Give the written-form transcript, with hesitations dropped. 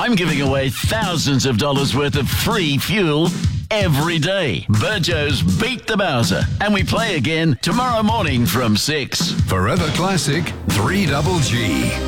I'm giving away thousands of dollars worth of free fuel every day. Burjo's Beat the Bowser. And we play again tomorrow morning from 6. Forever Classic 3GG.